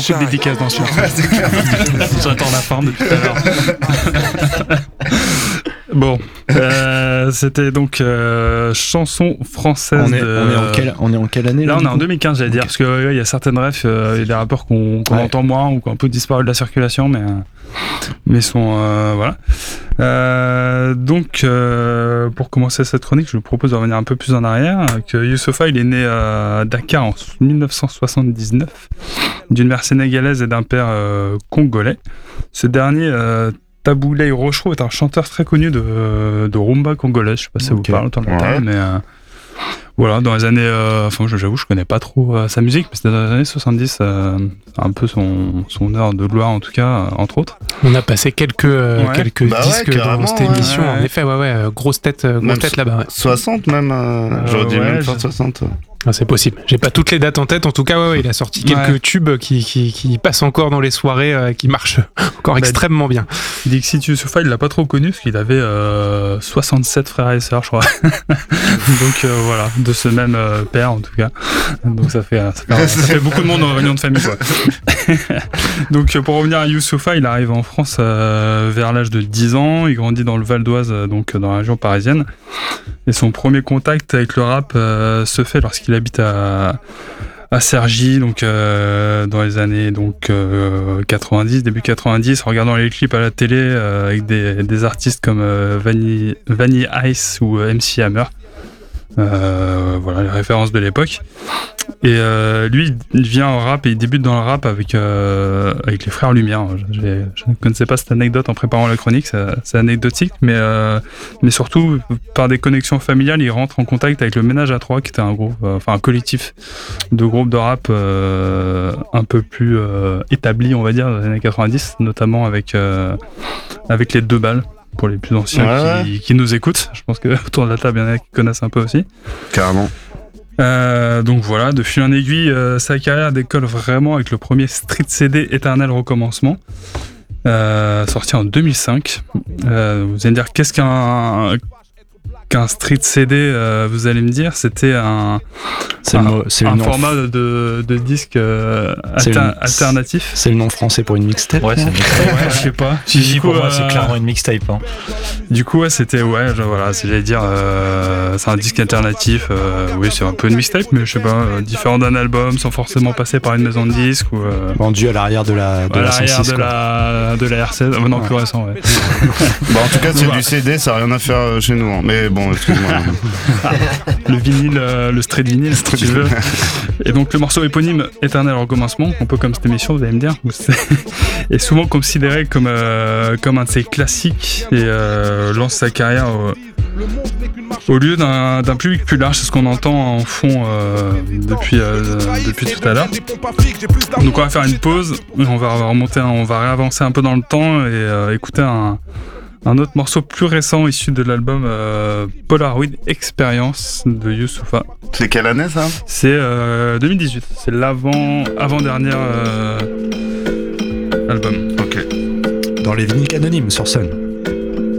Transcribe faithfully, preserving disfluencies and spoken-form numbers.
beaucoup de dédicaces dans ce morceau. J'attends la forme depuis tout à l'heure. Bon, euh, c'était donc euh, chanson française. On est, de... on est en quelle, on est en quelle année là? Là, on est en deux mille quinze, j'allais okay. dire, parce qu'il euh, y a certaines refs, il euh, y a des rappeurs qu'on, qu'on ouais. entend moins ou qui ont un peu disparu de la circulation, mais, euh, mais sont. Euh, voilà. Euh, donc, euh, pour commencer cette chronique, je vous propose de revenir un peu plus en arrière. Que Youssoupha, il est né à Dakar en dix-neuf cent soixante-dix-neuf, d'une mère sénégalaise et d'un père euh, congolais. Ce dernier. Euh, Taboulay Rochereau est un chanteur très connu de, de rumba congolais. Je sais pas si ça okay. vous parle autant de la table, mais euh, voilà, dans les années, euh, enfin j'avoue je connais pas trop euh, sa musique, mais c'était dans les années soixante-dix, euh, un peu son, son heure de gloire en tout cas, euh, entre autres. On a passé quelques, euh, ouais. quelques bah disques ouais, dans cette émission, ouais, ouais. en effet, ouais, ouais, grosse tête, euh, grosse tête là-bas. Ouais. soixante même, euh, j'aurais dit ouais, même je... soixante. Ah, c'est possible. J'ai pas toutes les dates en tête. En tout cas, ouais, ouais, il a sorti quelques ouais. tubes qui, qui, qui passent encore dans les soirées, euh, qui marchent encore bah, extrêmement bien. Dixit Youssoupha, il l'a pas trop connu parce qu'il avait euh, soixante-sept frères et sœurs, je crois. Donc euh, voilà, de ce même euh, père en tout cas. Donc ça fait, ça fait, ça fait beaucoup de monde en réunion de famille, quoi. Donc pour revenir à Youssoupha, il arrive en France euh, vers l'âge de dix ans. Il grandit dans le Val d'Oise, donc dans la région parisienne. Et son premier contact avec le rap euh, se fait lorsqu'il habite à, à Cergy, donc euh, dans les années donc euh, quatre-vingt-dix, début quatre-vingt-dix, en regardant les clips à la télé euh, avec des, des artistes comme euh, Vanilla, Vanilla Ice ou euh, M C Hammer. Euh, voilà les références de l'époque. Et euh, lui, il vient en rap et il débute dans le rap avec euh, avec les frères Lumière. Je, je, je ne connaissais pas cette anecdote en préparant la chronique, c'est, c'est anecdotique, mais euh, mais surtout par des connexions familiales, il rentre en contact avec le Ménage à Trois, qui était un groupe, euh, enfin un collectif de groupes de rap euh, un peu plus euh, établi, on va dire, dans les années quatre-vingt-dix, notamment avec euh, avec les Deux Balles. Pour les plus anciens ouais. qui, qui nous écoutent, je pense que autour de la table, il y en a qui connaissent un peu aussi. Carrément. Euh, donc voilà, de fil en aiguille, euh, sa carrière décolle vraiment avec le premier Street C D Éternel Recommencement, euh, sorti en deux mille cinq. Euh, vous allez me dire, qu'est-ce qu'un, qu'un Street C D, euh, vous allez me dire, c'était un, c'est un, le mot, c'est un le format de, de disque euh, alter, le, alternatif. C'est le nom français pour une mixtape. Ouais, c'est une mixtape. Ouais, je sais pas. Si, pour moi, euh, c'est clairement une mixtape. Hein. Du coup, ouais, c'était, ouais, genre, voilà, c'est, j'allais dire, euh, c'est un disque alternatif. Euh, oui, c'est un peu une mixtape, mais je sais pas, euh, différent d'un album, sans forcément passer par une maison de disques ou euh, vendu à l'arrière de la, de à la l'arrière cent six, de quoi. la, de la R seize. Oh, non, ouais. Plus récent, ouais. Bah, en tout cas, c'est du C D, ça n'a rien à faire chez nous. Hein. Mais bon, excuse-moi. Le vinyle, euh, le straight vinyle, si tu veux. Et donc le morceau éponyme Éternel Recommencement, un peu comme cette émission, vous allez me dire, est souvent considéré comme, euh, comme un de ses classiques et euh, lance sa carrière au, au lieu d'un, d'un public plus large. C'est ce qu'on entend en fond euh, depuis, euh, depuis tout à l'heure. Donc on va faire une pause, on va remonter, on va réavancer un peu dans le temps et euh, écouter un Un autre morceau plus récent issu de l'album euh, Polaroid Experience de Youssoupha. C'est quelle année ça ? C'est euh, deux mille dix-huit. C'est l'avant, avant-dernière euh, album. Ok. Dans les vinyles anonymes sur Sun.